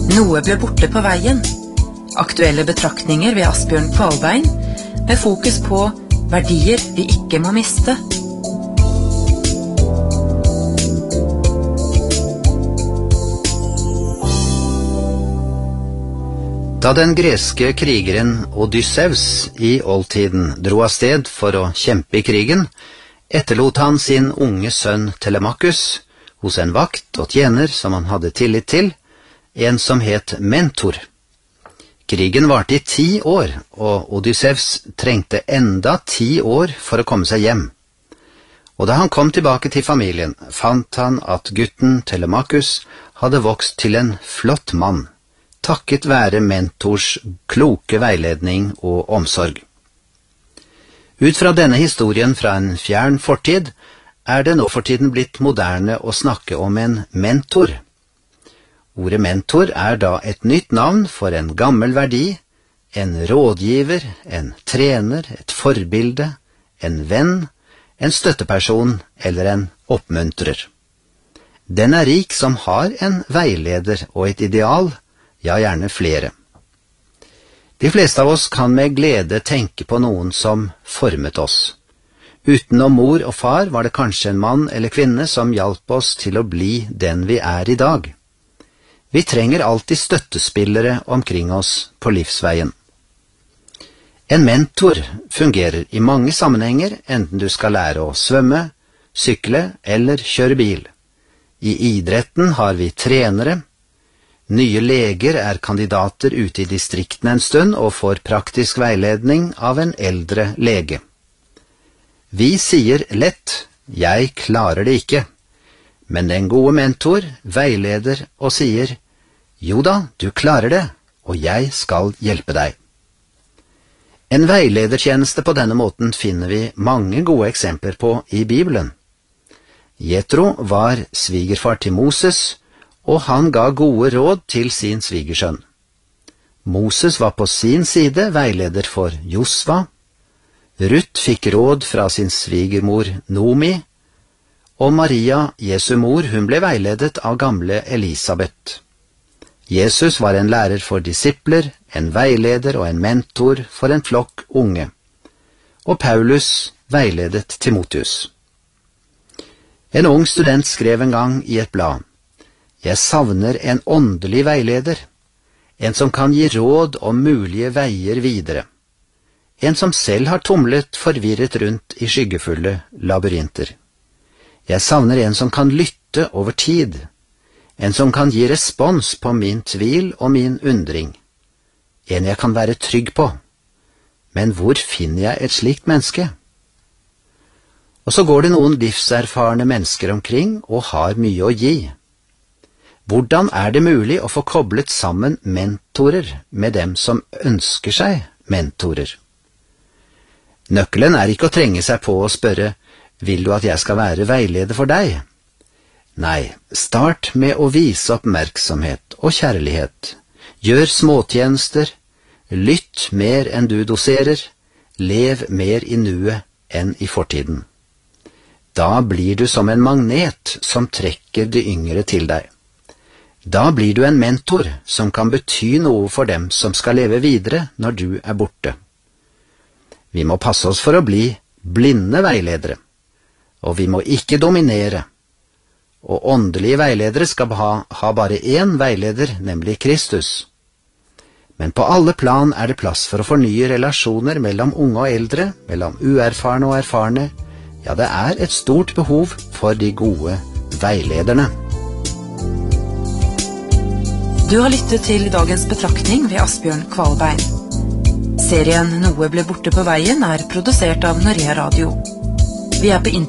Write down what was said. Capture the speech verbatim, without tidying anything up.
Noe ble borte på veien. Aktuelle betraktninger ved Asbjørn Kvalbein, med fokus på verdier vi ikke må miste. Da den greske krigeren Odysseus i oldtiden dro av sted for å kjempe i krigen, etterlot han sin unge sønn Telemachus hos en vakt og tjener som han hadde tillit til, en som het Mentor. Krigen varte i ti år, og Odysseus trengte enda ti år for å komme seg hjem. Og da han kom tilbake til familien, fant han at gutten Telemachus hadde vokst til en flott mann, takket være Mentors kloke veiledning og omsorg. Ut fra denne historien fra en fjern fortid, er det nå for tiden blitt moderne å snakke om en mentor. Ordet mentor er da et nytt navn for en gammel verdi, en rådgiver, en trener, et forbilde, en venn, en støtteperson eller en oppmuntrer. Den er rik som har en veileder og et ideal, ja gjerne flere. De fleste av oss kan med glede tenke på noen som formet oss. Utenom mor og far var det kanskje en mann eller kvinne som hjalp oss til å bli den vi er i dag. Vi trenger alltid støttespillere omkring oss på livsveien. En mentor fungerer i mange sammenhenger, enten du skal lære å svømme, sykle eller kjøre bil. I idretten har vi trenere. Nye leger er kandidater ute i distriktene en stund og får praktisk veiledning av en eldre lege. Vi sier lett, jeg klarer det ikke, men den gode mentor veileder og sier, jo da, du klarer det, og jeg skal hjelpe deg. En veiledertjeneste på denne måten finner vi mange gode eksempler på i Bibelen. Jethro var svigerfar til Moses, og han ga gode råd til sin svigersønn. Moses var på sin side veileder for Josva. Ruth fikk råd fra sin svigermor Nomi, og Maria, Jesu mor, hun ble veiledet av gamle Elisabeth. Jesus var en lærer for disipler, en veileder og en mentor for en flokk unge. Og Paulus veiledet Timotheus. En ung student skrev en gang i et blad, «Jeg savner en åndelig veileder, en som kan gi råd om mulige veier videre, en som selv har tumlet forvirret rundt i skyggefulle labyrinter. Jeg savner en som kan lytte over tid, en som kan gi respons på min tvil og min undring, en jeg kan være trygg på. Men hvor finner jeg et slikt menneske?» Og så går det noen livserfarne mennesker omkring og har mye å gi. Hvordan er det mulig å få koblet sammen mentorer med dem som ønsker seg mentorer? Nøkkelen er ikke å trenge seg på å spørre, vil du at jeg skal være veileder for deg? Nei, start med å vise oppmerksomhet og kjærlighet. Gjør småtjenester, lytt mer enn du doserer, lev mer i nuet enn i fortiden. Da blir du som en magnet som trekker de yngre til deg. Da blir du en mentor som kan bety noe for dem som skal leve videre når du er borte. Vi må passe oss for å bli blinde veiledere, og vi må ikke dominere. Og åndelige veiledere skal ha, ha bare én veileder, nemlig Kristus. Men på alle plan er det plass for å fornye relasjoner mellom unge og eldre, mellom uerfarne og erfarne. Ja, det er et stort behov for de gode veilederne. Du har lyttet til dagens betraktning ved Asbjørn Kvalbein. Serien Noe ble borte på veien er produsert av Norge Radio. Vi er på